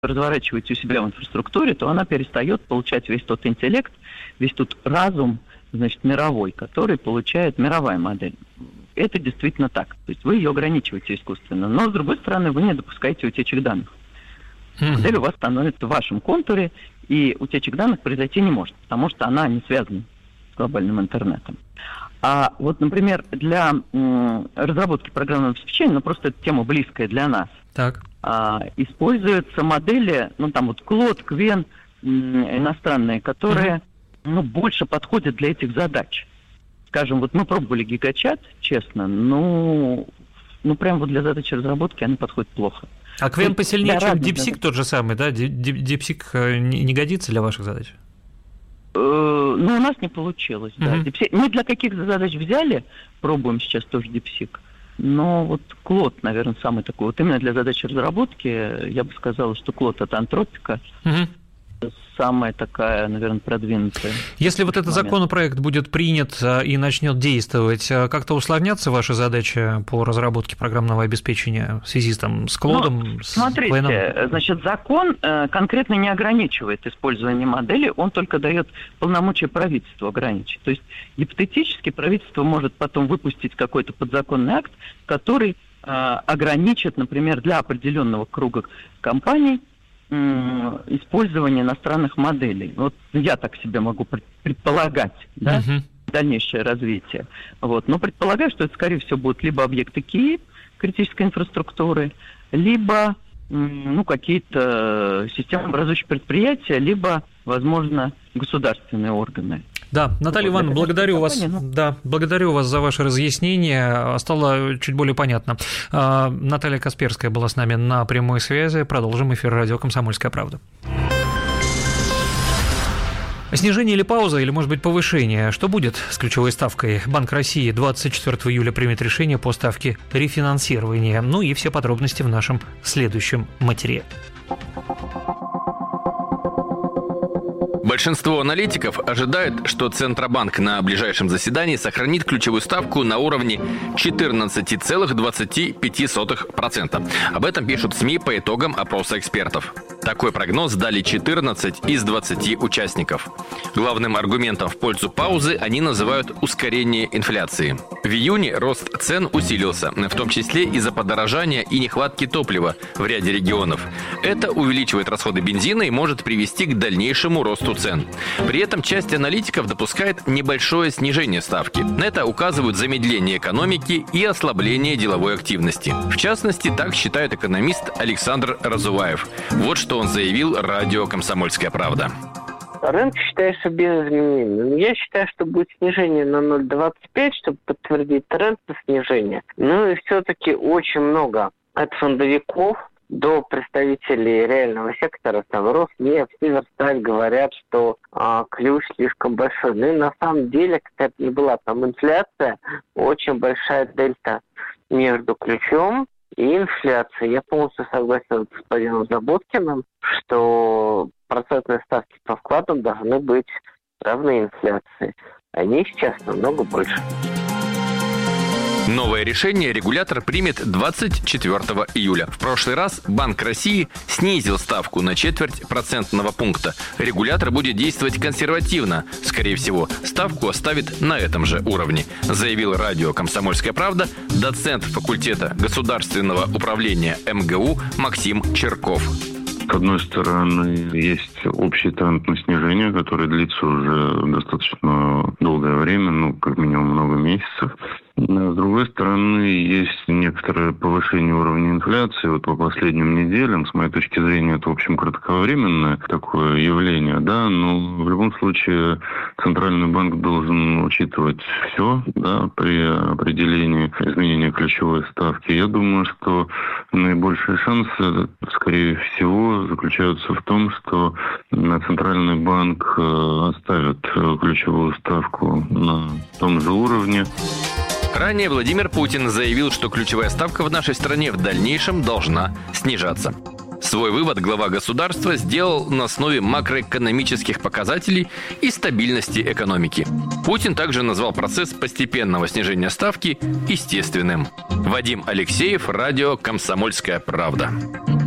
разворачиваете у себя в инфраструктуре, то она перестает получать весь тот интеллект, весь тот разум, значит, мировой, который получает мировая модель. Это действительно так. То есть вы ее ограничиваете искусственно. Но, с другой стороны, вы не допускаете утечек данных. Модель у вас становится в вашем контуре, и утечек данных произойти не может, потому что она не связана с глобальным интернетом. А вот, например, для разработки программного обеспечения, ну, просто эта тема близкая для нас, так. Используются модели, ну, там вот Claude, Qwen, иностранные, которые, больше подходят для этих задач. Скажем, вот мы пробовали GigaChat, честно, прям вот для задачи разработки они подходят плохо. А Qwen посильнее, чем DeepSeek тот же самый, да? DeepSeek не годится для ваших задач? У нас не получилось, да. Мы для каких-то задач взяли, пробуем сейчас тоже DeepSeek, но вот Claude, наверное, самый такой. Вот именно для задачи разработки я бы сказала, что Claude от Антропика самая такая, наверное, продвинутая. Если вот этот законопроект будет принят и начнет действовать, как-то усложнятся ваши задачи по разработке программного обеспечения в связи с Claude? Смотрите, Qwen? Значит, закон конкретно не ограничивает использование модели, он только дает полномочия правительству ограничить. То есть гипотетически правительство может потом выпустить какой-то подзаконный акт, который ограничит, например, для определенного круга компаний использование иностранных моделей. Вот я так себе могу предполагать, да, дальнейшее развитие. Вот. Но предполагаю, что это, скорее всего, будут либо объекты КИ, критической инфраструктуры, либо какие-то системообразующие предприятия, либо, возможно, государственные органы. Да, Наталья Ивановна, благодарю вас за ваше разъяснение. Стало чуть более понятно. Наталья Касперская была с нами на прямой связи. Продолжим эфир радио «Комсомольская правда». Снижение или пауза, или, может быть, повышение? Что будет с ключевой ставкой? Банк России 24 июля примет решение по ставке рефинансирования. Ну и все подробности в нашем следующем материале. Большинство аналитиков ожидает, что Центробанк на ближайшем заседании сохранит ключевую ставку на уровне 14,25%. Об этом пишут СМИ по итогам опроса экспертов. Такой прогноз дали 14 из 20 участников. Главным аргументом в пользу паузы они называют ускорение инфляции. В июне рост цен усилился, в том числе из-за подорожания и нехватки топлива в ряде регионов. Это увеличивает расходы бензина и может привести к дальнейшему росту цен. При этом часть аналитиков допускает небольшое снижение ставки. На это указывают замедление экономики и ослабление деловой активности. В частности, так считает экономист Александр Разуваев. Вот что он заявил радио «Комсомольская правда». Рынок считает, что без изменений. Я считаю, что будет снижение на 0,25, чтобы подтвердить тренд на снижение. И все-таки очень много от фондовиков до представителей реального сектора, Роснефть, Северсталь, говорят, что ключ слишком большой. И на самом деле, как это ни была там инфляция, очень большая дельта между ключом и инфляцией. Я полностью согласен с господином Заботкиным, что процентные ставки по вкладам должны быть равны инфляции. Они сейчас намного больше. Новое решение регулятор примет 24 июля. В прошлый раз Банк России снизил ставку на 0,25 процентного пункта. Регулятор будет действовать консервативно. Скорее всего, ставку оставит на этом же уровне, заявил радио «Комсомольская правда» доцент факультета государственного управления МГУ Максим Черков. С одной стороны, есть общий тренд на снижение, который длится уже достаточно долгое время, как минимум много месяцев. С другой стороны, есть некоторое повышение уровня инфляции. Вот по последним неделям, с моей точки зрения, это, в общем, кратковременное такое явление, да, но в любом случае Центральный банк должен учитывать все, да, при определении изменения ключевой ставки. Я думаю, что наибольшие шансы, скорее всего, заключаются в том, что Центральный банк оставит ключевую ставку на том же уровне. Ранее Владимир Путин заявил, что ключевая ставка в нашей стране в дальнейшем должна снижаться. Свой вывод глава государства сделал на основе макроэкономических показателей и стабильности экономики. Путин также назвал процесс постепенного снижения ставки естественным. Вадим Алексеев, радио «Комсомольская правда».